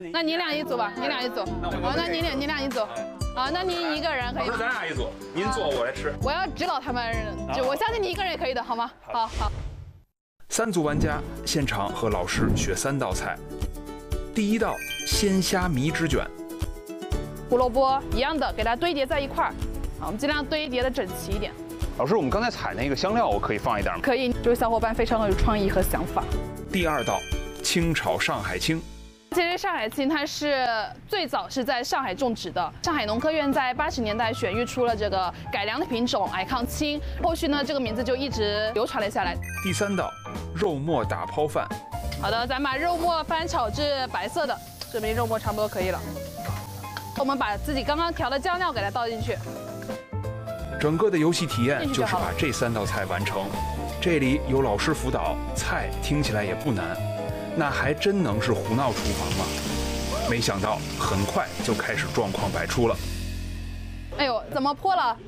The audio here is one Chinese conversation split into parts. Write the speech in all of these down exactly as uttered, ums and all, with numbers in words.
那你俩一组吧，你俩一组。好，那你俩你俩一组。好，那你一个人可以。 老师，咱俩一组，您做我来吃。 我要指导他们，就我相信你一个人也可以的，好吗？好好。 三组玩家现场和老师学三道菜。第一道鲜虾米纸卷， 胡萝卜一样的，给它堆叠在一块儿。好，我们尽量堆叠的整齐一点。 老师，我们刚才采那个香料，我可以放一点吗？ 可以，这位小伙伴非常的有创意和想法。 第二道清炒上海青。 其实上海青它是最早是在上海种植的，上海农科院在八十年代选育出了这个改良的品种矮抗青，后续呢这个名字就一直流传了下来。 第三道肉末打抛饭。 好的，咱把肉末翻炒至白色的，这边肉末差不多可以了。我们把自己刚刚调的酱料给它倒进去。 整个的游戏体验就是把这三道菜完成，这里有老师辅导，菜听起来也不难。那还真能是胡闹厨房吗？没想到很快就开始状况百出了。 哎呦，怎么破了？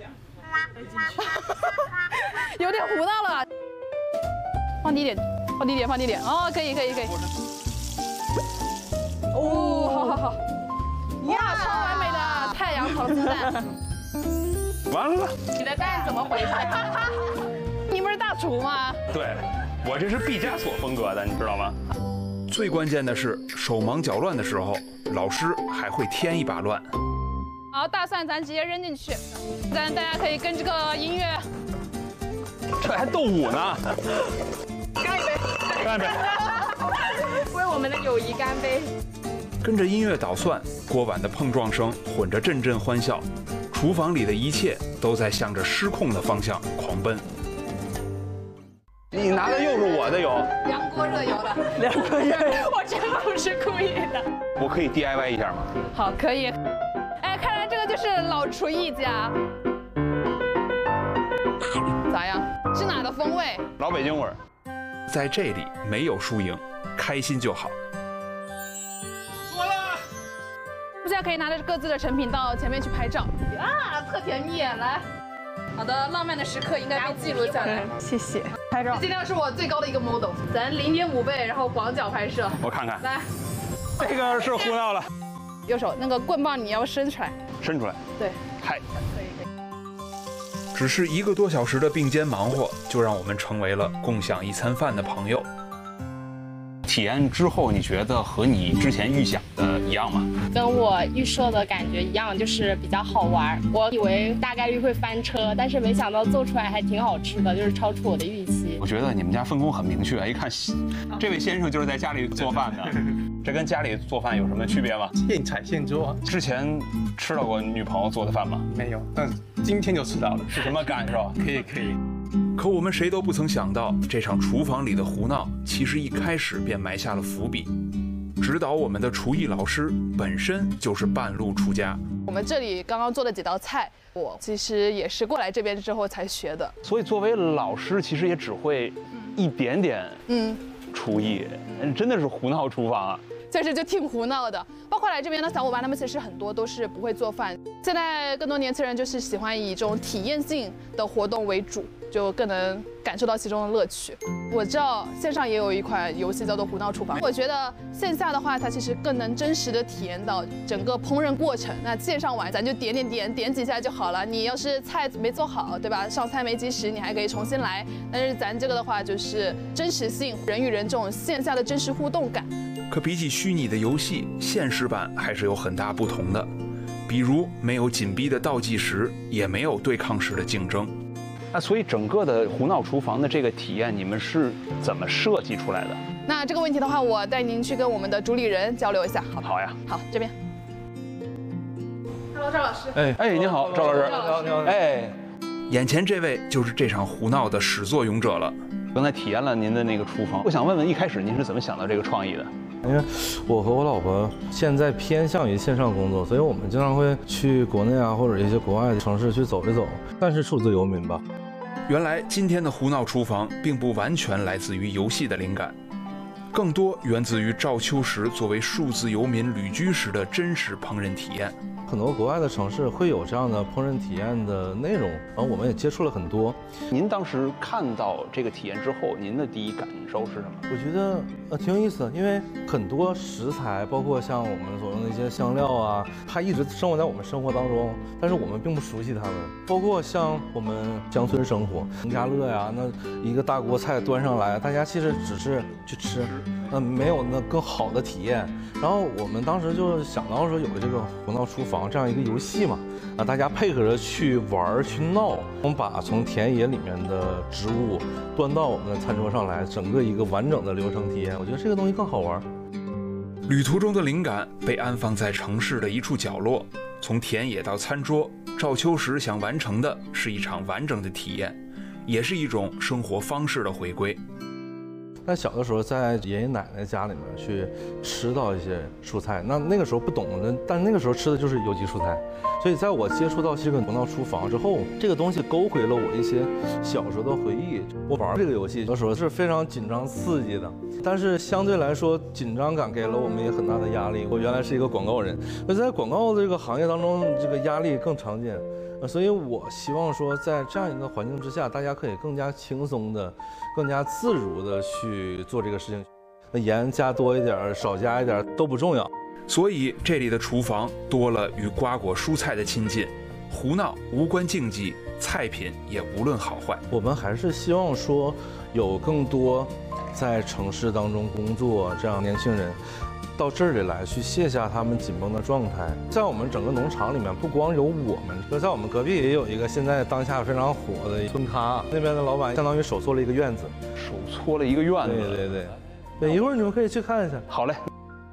有点糊闹了。放低点，放低点，放低点。哦，可以，可以，可以。哦，好好好。哇，超完美的太阳糖鸡蛋。 完了。 你的蛋怎么回事？你不是大厨吗？ 对，我这是毕加索风格的，你知道吗？ 最关键的是，手忙脚乱的时候，老师还会添一把乱。 好，大蒜咱直接扔进去，咱大家可以跟这个音乐。 这还斗舞呢！ 干一杯！ 干一杯！ 为我们的友谊干杯！ 跟着音乐捣蒜，锅碗的碰撞声混着阵阵欢笑，厨房里的一切都在向着失控的方向狂奔。 你拿的又是我的油， 凉锅热油的， 凉锅热油， 我真不是故意的。 我可以 D I Y 一下吗？ 好，可以。哎，看来这个就是老厨艺家。咋样？是哪的风味？ 老北京味儿。 在这里没有输赢，开心就好。 做了。 现在可以拿着各自的成品到前面去拍照啊，特甜蜜！来。好的，浪漫的时刻应该被记录下来。 谢谢。拍照。 尽量是我最高的一个 model， 咱零点五倍，然后广角拍摄。 我看看。 来， 这个是胡闹了。 右手那个棍棒你要伸出来。 伸出来。 对。 嗨。 可以可以。 只是一个多小时的并肩忙活，就让我们成为了共享一餐饭的朋友。 体验之后，你觉得和你之前预想的一样吗？ 跟我预设的感觉一样，就是比较好玩。我以为大概率会翻车，但是没想到做出来还挺好吃的，就是超出我的预期。 我觉得你们家分工很明确，一看，这位先生就是在家里做饭的，这跟家里做饭有什么区别吗？ 现采现做。 之前吃到过女朋友做的饭吗？ 没有，但是今天就吃到了， 是什么感受？ 可以可以。 可我们谁都不曾想到，这场厨房里的胡闹，其实一开始便埋下了伏笔。指导我们的厨艺老师本身就是半路出家。 我们这里刚刚做的几道菜，我其实也是过来这边之后才学的。 所以作为老师，其实也只会一点点嗯厨艺，嗯，真的是胡闹厨房啊。 确实就挺胡闹的，包括来这边的小伙伴，他们其实很多都是不会做饭。现在更多年轻人就是喜欢以这种体验性的活动为主，就更能感受到其中的乐趣。我知道线上也有一款游戏叫做《胡闹厨房》，我觉得线下的话，它其实更能真实的体验到整个烹饪过程。那线上玩，咱就点点点点几下就好了。你要是菜没做好，对吧？上菜没及时，你还可以重新来。但是咱这个的话，就是真实性，人与人这种线下的真实互动感。 可比起虚拟的游戏，现实版还是有很大不同的。比如没有紧逼的倒计时，也没有对抗式的竞争。 那所以整个的胡闹厨房的这个体验，你们是怎么设计出来的？ 那这个问题的话，我带您去跟我们的主理人交流一下。好， 好呀。 好，这边。Hello， 赵老师。 哎哎，你好，赵老师。 你好，你好。 哎， 眼前这位就是这场胡闹的始作俑者了。 刚才体验了您的那个厨房，我想问问，一开始您是怎么想到这个创意的？ 因为我和我老婆现在偏向于线上工作，所以我们经常会去国内啊或者一些国外的城市去走一走，算是数字游民吧。 原来今天的胡闹厨房并不完全来自于游戏的灵感，更多源自于赵秋实作为数字游民旅居时的真实烹饪体验。 很多国外的城市会有这样的烹饪体验的内容，然后我们也接触了很多。 您当时看到这个体验之后，您的第一感受是什么？ 我觉得呃挺有意思的，因为很多食材，包括像我们所用的一些香料啊，它一直生活在我们生活当中，但是我们并不熟悉它们。包括像我们乡村生活，农家乐呀，那一个大锅菜端上来，大家其实只是去吃，那没有那更好的体验。然后我们当时就想到说有这个胡闹厨房这样一个游戏嘛，啊，大家配合着去玩去闹，我们把从田野里面的植物端到我们的餐桌上来，整个一个完整的流程体验，我觉得这个东西更好玩。 旅途中的灵感被安放在城市的一处角落，从田野到餐桌，赵秋实想完成的是一场完整的体验，也是一种生活方式的回归。 在小的时候，在爷爷奶奶家里面去吃到一些蔬菜，那那个时候不懂的，但是那个时候吃的就是有机蔬菜，所以在我接触到这个胡闹厨房之后，这个东西勾回了我一些小时候的回忆。我玩这个游戏的时候是非常紧张刺激的，但是相对来说紧张感给了我们也很大的压力。我原来是一个广告人，那在广告的这个行业当中，这个压力更常见。所以我希望说，在这样一个环境之下，大家可以更加轻松的、更加自如的去做这个事情。那盐加多一点，少加一点都不重要。 所以这里的厨房多了与瓜果蔬菜的亲近，胡闹无关竞技，菜品也无论好坏。 我们还是希望说，有更多在城市当中工作这样年轻人，到这里来去卸下他们紧绷的状态。在我们整个农场里面，不光有我们，就在我们隔壁也有一个现在当下非常火的村咖，那边的老板相当于手搓了一个院子， 手搓了一个院子。 对对对，对，一会儿你们可以去看一下。 好嘞。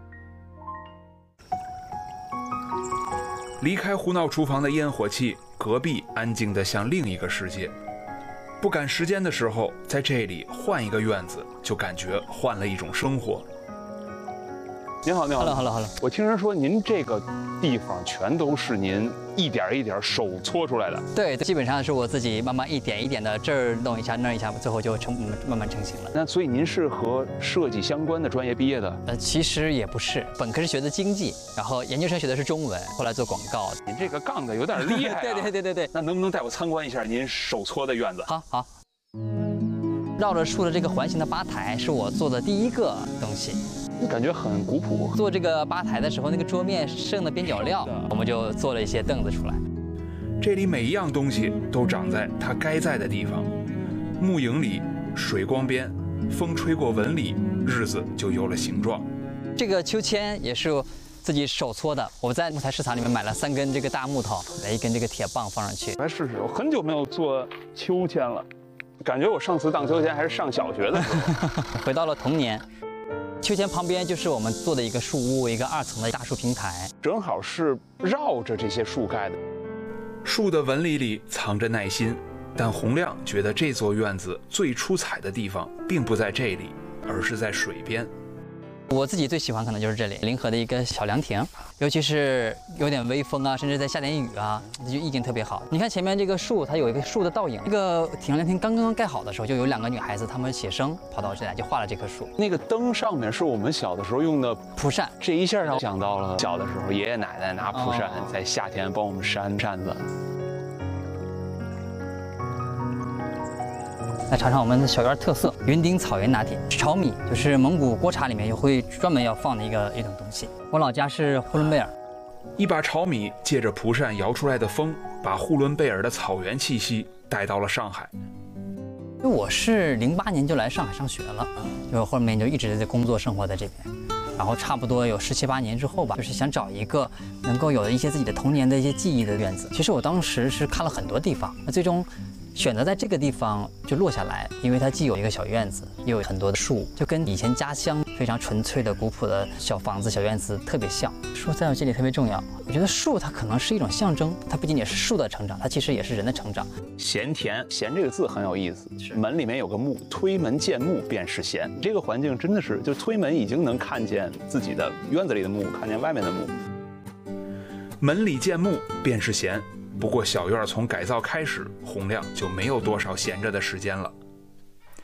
离开胡闹厨房的烟火气，隔壁安静得像另一个世界。不赶时间的时候，在这里换一个院子，就感觉换了一种生活。 您好，您好。 Hello，Hello，Hello。Hello, hello. 我听人说您这个地方全都是您一点一点手搓出来的。 对，基本上是我自己慢慢一点一点的这儿弄一下那儿一下，最后就成慢慢成型了。 那所以您是和设计相关的专业毕业的？ 呃，其实也不是，本科是学的经济，然后研究生学的是中文，后来做广告。 您这个杠的有点厉害、啊。 对对对对对。 那能不能带我参观一下您手搓的院子？ 好好。绕着树的这个环形的吧台是我做的第一个东西。 感觉很古朴。 做这个吧台的时候，那个桌面剩的边角料，我们就做了一些凳子出来。 这里每一样东西都长在它该在的地方，木影里，水光边，风吹过纹理，日子就有了形状。 这个秋千也是自己手搓的，我在木材市场里面买了三根这个大木头，来一根这个铁棒放上去。 来试试，我很久没有做秋千了，感觉我上次荡秋千还是上小学的时候。 回到了童年。秋千旁边就是我们做的一个树屋，一个二层的大树平台， 正好是绕着这些树盖的。 树的纹理里藏着耐心，但洪亮觉得这座院子最出彩的地方并不在这里，而是在水边。 我自己最喜欢可能就是这里临河的一个小凉亭，尤其是有点微风啊，甚至在下点雨啊，就意境特别好。你看前面这个树，它有一个树的倒影。这个小凉亭刚刚盖好的时候，就有两个女孩子，她们写生跑到这来就画了这棵树。 那个灯上面是我们小的时候用的蒲扇， 这一下让我想到了小的时候爷爷奶奶拿蒲扇在夏天帮我们扇扇子。 来尝尝我们的小院特色云顶草原拿铁，炒米就是蒙古锅茶里面也会专门要放的一个一种东西。我老家是呼伦贝尔， 一把炒米借着蒲扇摇出来的风，把呼伦贝尔的草原气息带到了上海。 因为我是零八年就来上海上学了，就后面就一直在工作生活在这边，然后差不多有十七八年之后吧，就是想找一个能够有一些自己的童年的一些记忆的院子。其实我当时是看了很多地方，那最终选择在这个地方就落下来，因为它既有一个小院子，又有很多的树，就跟以前家乡非常纯粹的古朴的小房子、小院子特别像。树在我这里特别重要，我觉得树它可能是一种象征，它不仅仅是树的成长，它其实也是人的成长。 闲田，闲这个字很有意思，门里面有个木，推门见木便是闲。这个环境真的是，就推门已经能看见自己的院子里的木，看见外面的木。 门里见木便是闲。不过小院从改造开始，洪亮就没有多少闲着的时间了。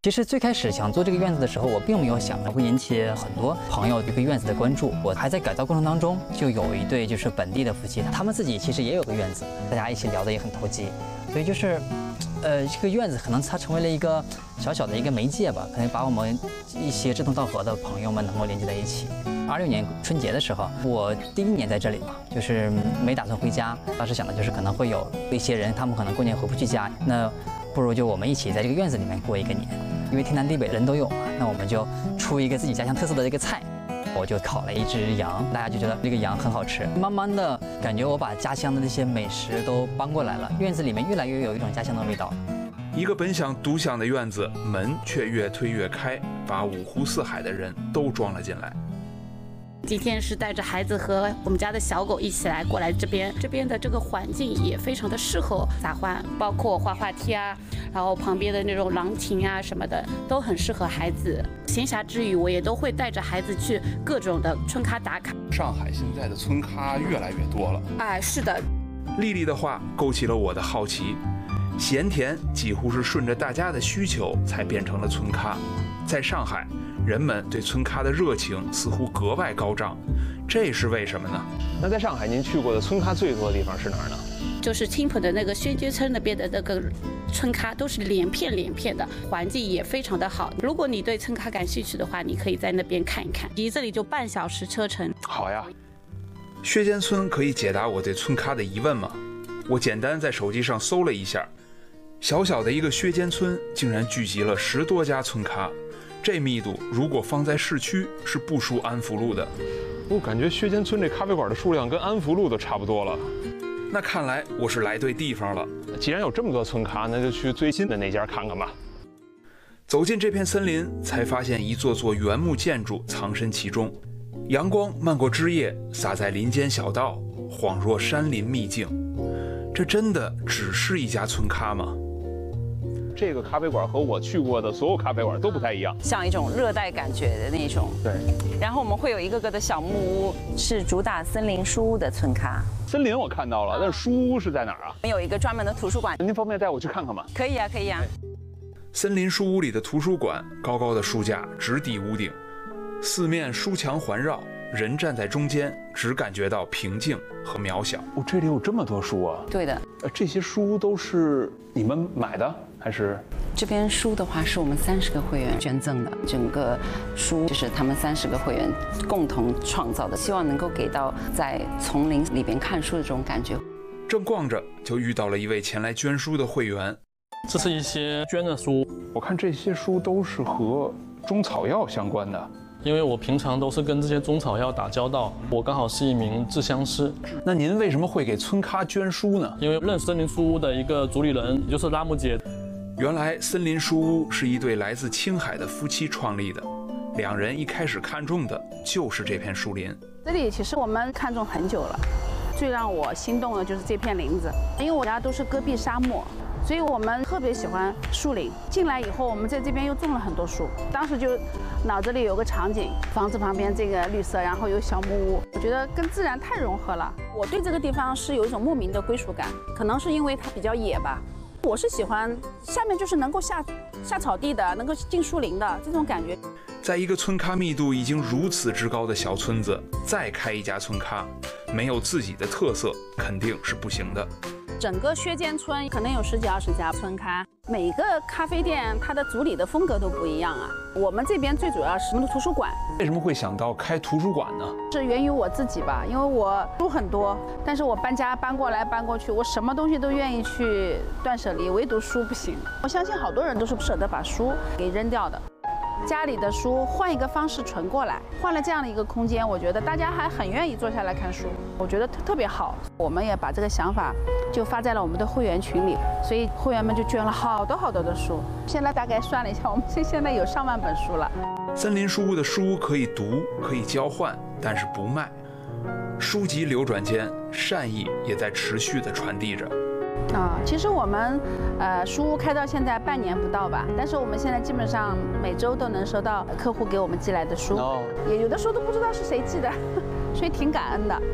其实最开始想做这个院子的时候，我并没有想会引起很多朋友对院子的关注。我还在改造过程当中，就有一对就是本地的夫妻，他们自己其实也有个院子，大家一起聊得也很投机，所以就是，呃，这个院子可能它成为了一个小小的一个媒介吧，可能把我们一些志同道合的朋友们能够连接在一起。二六年春节的时候，我第一年在这里嘛，就是没打算回家，当时想的就是可能会有一些人，他们可能过年回不去家，那不如就我们一起在这个院子里面过一个年。因为天南地北人都有嘛，那我们就出一个自己家乡特色的一个菜，我就烤了一只羊，大家就觉得这个羊很好吃。慢慢的感觉我把家乡的那些美食都搬过来了，院子里面越来越有一种家乡的味道。 一个本想独享的院子，门却越推越开，把五湖四海的人都装了进来。 今天是带着孩子和我们家的小狗一起来过来这边，这边的这个环境也非常的适合杂欢，包括滑滑梯啊，然后旁边的那种凉亭啊什么的，都很适合孩子。闲暇之余，我也都会带着孩子去各种的春咖打卡。 上海现在的村咖越来越多了。 哎，是的。 丽丽的话勾起了我的好奇，咸甜几乎是顺着大家的需求才变成了村咖。在上海，人们对村咖的热情似乎格外高涨，这是为什么呢？ 那在上海，您去过的村咖最多的地方是哪儿呢？ 就是青浦的那个宣街村那边的那个村咖，都是连片连片的，环境也非常的好。如果你对村咖感兴趣的话，你可以在那边看一看，离这里就半小时车程。 好呀。 薛间村可以解答我对村咖的疑问吗？我简单在手机上搜了一下，小小的一个薛间村竟然聚集了十多家村咖。这密度如果放在市区是不输安福路的。 我感觉薛间村这咖啡馆的数量跟安福路都差不多了。 那看来我是来对地方了。 既然有这么多村咖，那就去最近的那家看看吧。 走进这片森林，才发现一座座原木建筑藏身其中，阳光漫过枝叶，洒在林间小道，恍若山林秘境。这真的只是一家村咖吗？ 这个咖啡馆和我去过的所有咖啡馆都不太一样， 像一种热带感觉的那种。 对。 然后我们会有一个个的小木屋，是主打森林书屋的村咖。 森林我看到了，但是书屋是在哪儿啊？ 我们有一个专门的图书馆。 您方便带我去看看吗？ 可以啊，可以啊。 森林书屋里的图书馆，高高的书架直抵屋顶，四面书墙环绕，人站在中间，只感觉到平静和渺小。 哦，这里有这么多书啊！ 对的。 呃，这些书都是你们买的？还是这边书的话，是我们三十个会员捐赠的，整个书就是他们三十个会员共同创造的，希望能够给到在丛林里边看书的这种感觉。 正逛着，就遇到了一位前来捐书的会员。 这是一些捐的书， 我看这些书都是和中草药相关的。 因为我平常都是跟这些中草药打交道，我刚好是一名制香师。 那您为什么会给村咖捐书呢？ 因为认识森林书屋的一个主理人，也就是拉木姐。 原来森林书屋是一对来自青海的夫妻创立的，两人一开始看中的就是这片树林。 这里其实我们看中很久了，最让我心动的就是这片林子，因为我家都是戈壁沙漠。所以我们特别喜欢树林。进来以后，我们在这边又种了很多树。当时就脑子里有个场景，房子旁边这个绿色，然后有小木屋，我觉得跟自然太融合了。我对这个地方是有一种莫名的归属感，可能是因为它比较野吧。我是喜欢下面就是能够下下草地的，能够进树林的这种感觉。 在一个村咖密度已经如此之高的小村子，再开一家村咖，没有自己的特色肯定是不行的。 整个薛间村可能有十几二十家村咖，每个咖啡店它的主理的风格都不一样啊。我们这边最主要是我们的图书馆。 为什么会想到开图书馆呢？ 是源于我自己吧，因为我书很多，但是我搬家搬过来搬过去，我什么东西都愿意去断舍离，唯独书不行。我相信好多人都是不舍得把书给扔掉的。家里的书换一个方式存过来，换了这样的一个空间，我觉得大家还很愿意坐下来看书，我觉得特特别好。我们也把这个想法就发在了我们的会员群里，所以会员们就捐了好多好多的书。现在大概算了一下，我们现现在有上万本书了。 森林书屋的书可以读，可以交换，但是不卖。书籍流转间，善意也在持续地传递着。 啊，其实我们呃书屋开到现在半年不到吧，但是我们现在基本上每周都能收到客户给我们寄来的书，也有的时候都不知道是谁寄的，所以挺感恩的。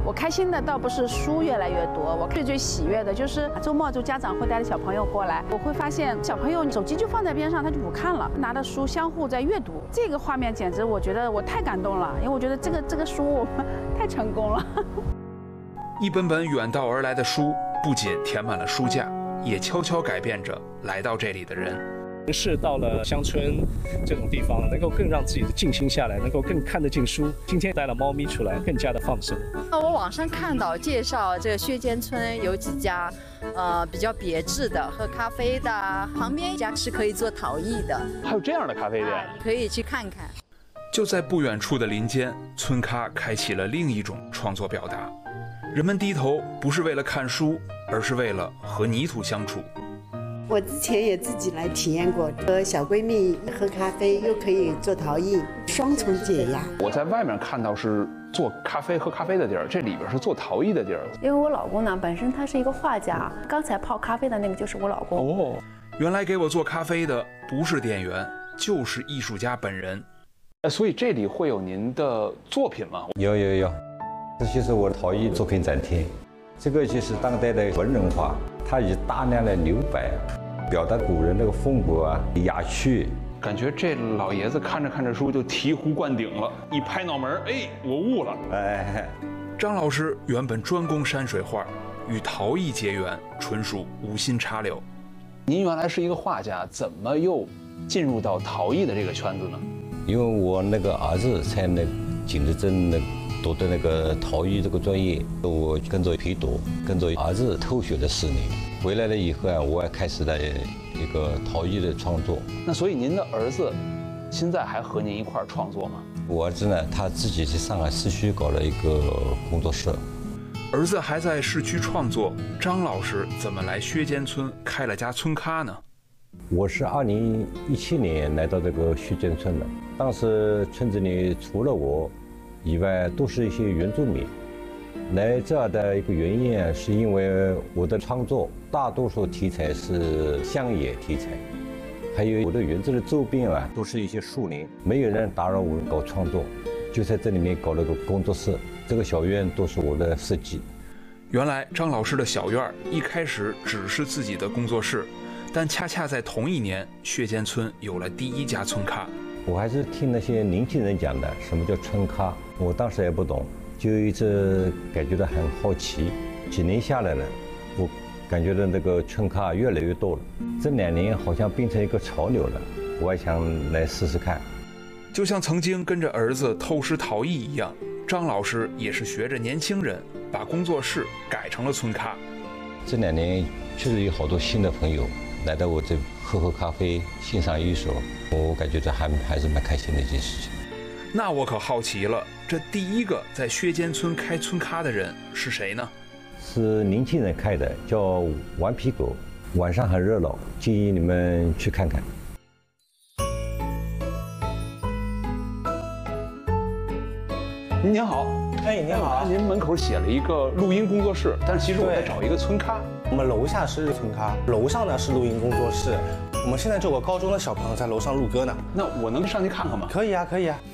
我开心的倒不是书越来越多，我最最喜悦的就是周末就家长会带着小朋友过来，我会发现小朋友手机就放在边上，他就不看了，拿着书相互在阅读，这个画面简直我觉得我太感动了，因为我觉得这个这个书我们太成功了。 一本本远道而来的书，不仅填满了书架，也悄悄改变着来到这里的人。 是到了乡村这种地方，能够更让自己静心下来，能够更看得进书。今天带了猫咪出来，更加的放松。 那我网上看到介绍这个薛间村有几家，呃，比较别致的，喝咖啡的，旁边一家是可以做陶艺的， 还有这样的咖啡店，啊、 可以去看看。 就在不远处的林间，村咖开启了另一种创作表达。人们低头不是为了看书，而是为了和泥土相处。 我之前也自己来体验过，和小闺蜜喝咖啡，又可以做陶艺，双重解压。 我在外面看到是做咖啡喝咖啡的地儿，这里边是做陶艺的地儿。 因为我老公呢，本身他是一个画家，刚才泡咖啡的那个就是我老公。 哦，原来给我做咖啡的不是店员，就是艺术家本人。 呃，所以这里会有您的作品吗？ 有有有，这就是我的陶艺作品展厅。这个就是当代的文人画，它以大量的留白表达古人那个风格啊、雅趣。 感觉这老爷子看着看着书就醍醐灌顶了，一拍脑门，哎，我悟了。 哎，张老师原本专攻山水画，与陶艺结缘，纯属无心插柳。 您原来是一个画家，怎么又进入到陶艺的这个圈子呢？ 因为我那个儿子在那景德镇那读的那个陶艺这个专业，我跟着陪读，跟着儿子偷学了四年。回来了以后啊，我也开始了一个陶艺的创作。 那所以您的儿子现在还和您一块儿创作吗？ 我儿子呢，他自己在上海市区搞了一个工作室。 儿子还在市区创作，张老师怎么来薛间村开了家村咖呢？ 我是二零一七年来到这个薛间村的，当时村子里除了我以外，都是一些原住民。来这儿的一个原因啊，是因为我的创作大多数题材是乡野题材，还有我的园子的周边啊，都是一些树林，没有人打扰我搞创作，就在这里面搞了个工作室。这个小院都是我的设计。 原来张老师的小院一开始只是自己的工作室，但恰恰在同一年，薛间村有了第一家村咖。 我还是听那些年轻人讲的，什么叫村咖，我当时也不懂，就一直感觉到很好奇。几年下来了，我感觉到那个村咖越来越多了，这两年好像变成一个潮流了，我也想来试试看。 就像曾经跟着儿子偷师陶艺一样，张老师也是学着年轻人，把工作室改成了村咖。 这两年确实有好多新的朋友来到我这喝喝咖啡，欣赏艺术，我感觉这还还是蛮开心的一件事情。 那我可好奇了，这第一个在薛间村开村咖的人是谁呢？ 是年轻人开的，叫顽皮狗，晚上很热闹，建议你们去看看。 您好， 哎，您好， 您门口写了一个录音工作室，但是其实我在找一个村咖。 我们楼下是村咖，楼上呢是录音工作室。我们现在就有个高中的小朋友在楼上录歌呢。 那我能上去看看吗？ 可以啊，可以啊。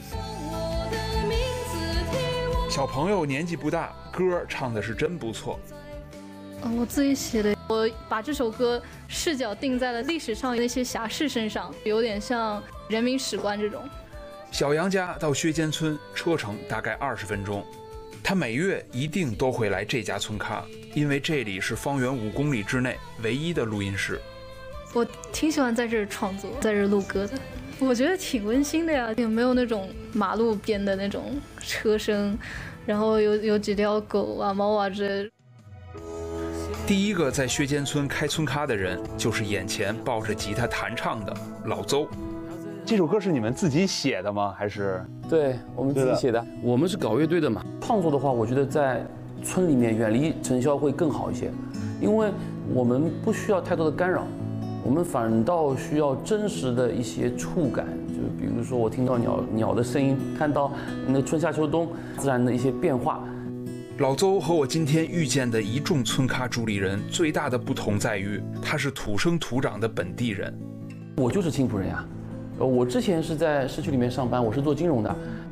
小朋友年纪不大，歌唱的是真不错。 嗯，我自己写的，我把这首歌视角定在了历史上那些侠士身上，有点像人民史观这种。 小杨家到薛间村车程大概二十分钟，他每月一定都会来这家村咖，因为这里是方圆五公里之内唯一的录音室。 我挺喜欢在这儿创作，在这儿录歌的，我觉得挺温馨的呀，有没有那种马路边的那种车声，然后有有几条狗啊、猫啊之类的。 第一个在薛间村开村咖的人，就是眼前抱着吉他弹唱的老邹。 这首歌是你们自己写的吗？还是？ 对，我们自己写的。我们是搞乐队的嘛，创作的话，我觉得在村里面远离尘嚣会更好一些，因为我们不需要太多的干扰，我们反倒需要真实的一些触感，就比如说我听到鸟鸟的声音，看到那春夏秋冬自然的一些变化。 老邹和我今天遇见的一众村咖主理人最大的不同在于，他是土生土长的本地人。 我就是青浦人呀。呃，我之前是在市区里面上班，我是做金融的，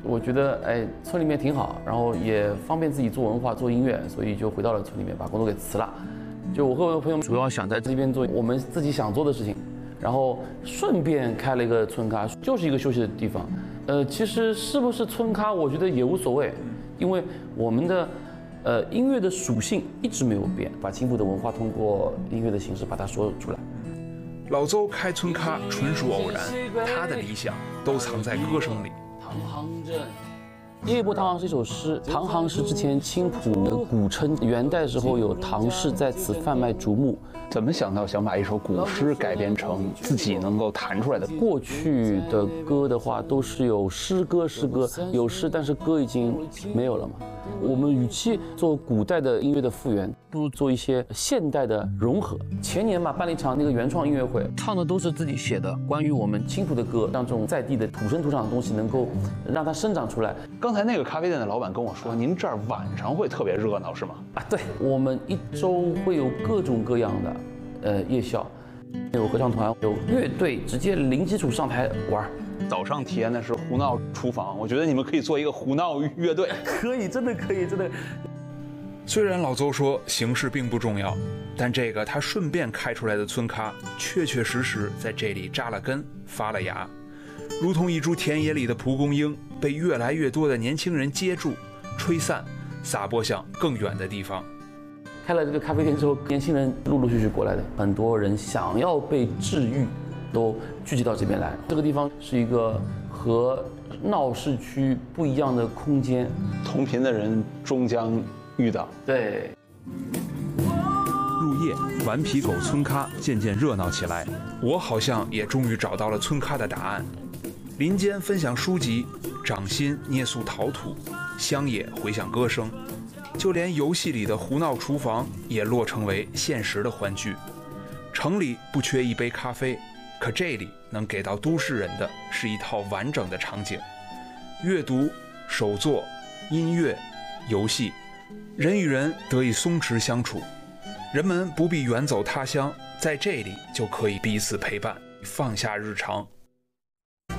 我觉得哎，村里面挺好，然后也方便自己做文化、做音乐，所以就回到了村里面，把工作给辞了。就我和我的朋友主要想在这边做我们自己想做的事情，然后顺便开了一个村咖，就是一个休息的地方。呃，其实是不是村咖，我觉得也无所谓，因为我们的呃音乐的属性一直没有变，把青浦的文化通过音乐的形式把它说出来。 老邹开村咖纯属偶然，他的理想都藏在歌声里。 唐行镇，夜泊唐行是一首诗。唐行是之前青浦的古称，元代时候有唐氏在此贩卖竹木。 怎么想到想把一首古诗改编成自己能够弹出来的？ 过去的歌的话，都是有诗歌，诗歌有诗，但是歌已经没有了嘛。我们与其做古代的音乐的复原，不如做一些现代的融合。前年嘛，办了一场那个原创音乐会，唱的都是自己写的关于我们青浦的歌，让这种在地的土生土长的东西能够让它生长出来。 刚才那个咖啡店的老板跟我说，您这儿晚上会特别热闹，是吗？ 啊，对，我们一周会有各种各样的呃夜校，有合唱团，有乐队，直接零基础上台玩。 早上体验的是胡闹厨房，我觉得你们可以做一个胡闹乐队。 可以，真的可以，真的。 虽然老邹说形式并不重要，但这个他顺便开出来的村咖，确确实实在这里扎了根、发了芽，如同一株田野里的蒲公英，被越来越多的年轻人接住、吹散，撒播向更远的地方。 开了这个咖啡店之后，年轻人陆陆续续过来的，很多人想要被治愈，都聚集到这边来。这个地方是一个和闹市区不一样的空间， 同频的人终将遇到。 对。 入夜，顽皮狗村咖渐渐热闹起来。我好像也终于找到了村咖的答案。林间分享书籍，掌心捏塑陶土，乡野回响歌声，就连游戏里的胡闹厨房也落成为现实的欢聚。城里不缺一杯咖啡，可这里能给到都市人的是一套完整的场景：阅读、手作、音乐、游戏，人与人得以松弛相处。人们不必远走他乡，在这里就可以彼此陪伴，放下日常，